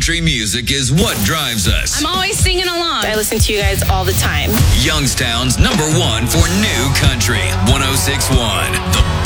country music is what drives us. I'm always singing along. I listen to you guys all the time. Youngstown's #1 for new country. 106.1 The